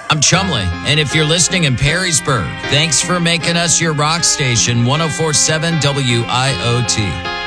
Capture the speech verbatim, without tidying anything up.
I'm Chumley, and if you're listening in Perrysburg, thanks for making us your rock station, one oh four point seven W I O T.